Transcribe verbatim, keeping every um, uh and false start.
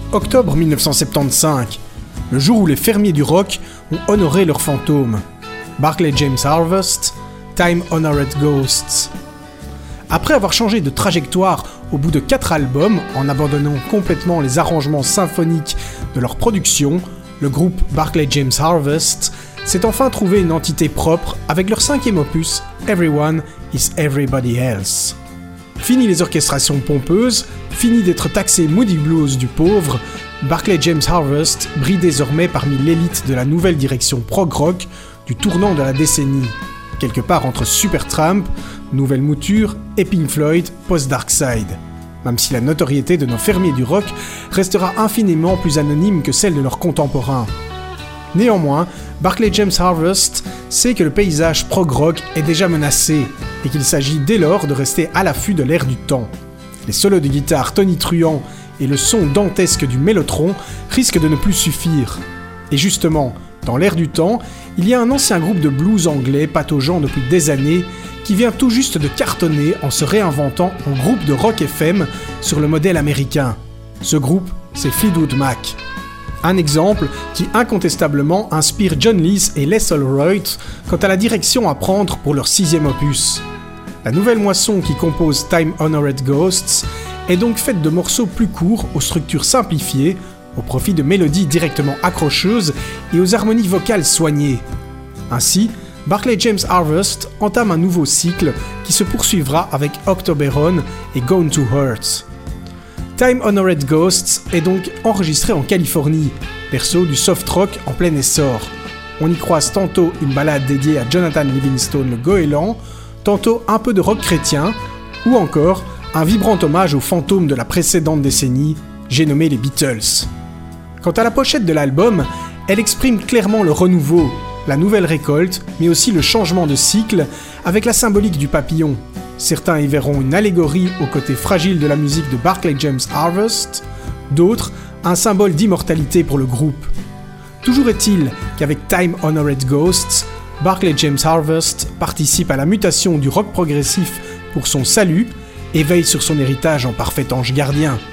Octobre mille neuf cent soixante-quinze, le jour où les fermiers du rock ont honoré leurs fantômes. Barclay James Harvest, Time Honored Ghosts. Après avoir changé de trajectoire au bout de quatre albums, en abandonnant complètement les arrangements symphoniques de leur production, le groupe Barclay James Harvest s'est enfin trouvé une entité propre avec leur cinquième opus, Everyone is Everybody Else. Fini les orchestrations pompeuses, fini d'être taxé Moody Blues du pauvre, Barclay James Harvest brille désormais parmi l'élite de la nouvelle direction prog-rock du tournant de la décennie, quelque part entre Supertramp, Nouvelle Mouture et Pink Floyd post-Darkside, même si la notoriété de nos fermiers du rock restera infiniment plus anonyme que celle de leurs contemporains. Néanmoins, Barclay James Harvest sait que le paysage prog-rock est déjà menacé et qu'il s'agit dès lors de rester à l'affût de l'air du temps. Les solos de guitare tonitruants et le son dantesque du mélotron risquent de ne plus suffire. Et justement, dans l'air du temps, il y a un ancien groupe de blues anglais pataugeant depuis des années qui vient tout juste de cartonner en se réinventant en groupe de rock F M sur le modèle américain. Ce groupe, c'est Fleetwood Mac. Un exemple qui incontestablement inspire John Lees et Les Allroyd quant à la direction à prendre pour leur sixième opus. La nouvelle moisson qui compose Time Honored Ghosts est donc faite de morceaux plus courts aux structures simplifiées, au profit de mélodies directement accrocheuses et aux harmonies vocales soignées. Ainsi, Barclay James Harvest entame un nouveau cycle qui se poursuivra avec October On et Gone to Hurt. Time Honored Ghosts est donc enregistré en Californie, berceau du soft rock en plein essor. On y croise tantôt une ballade dédiée à Jonathan Livingstone le goéland, tantôt un peu de rock chrétien, ou encore un vibrant hommage aux fantômes de la précédente décennie, j'ai nommé les Beatles. Quant à la pochette de l'album, elle exprime clairement le renouveau, la nouvelle récolte, mais aussi le changement de cycle, avec la symbolique du papillon. Certains y verront une allégorie au côté fragile de la musique de Barclay James Harvest, d'autres, un symbole d'immortalité pour le groupe. Toujours est-il qu'avec Time Honored Ghosts, Barclay James Harvest participe à la mutation du rock progressif pour son salut et veille sur son héritage en parfait ange gardien.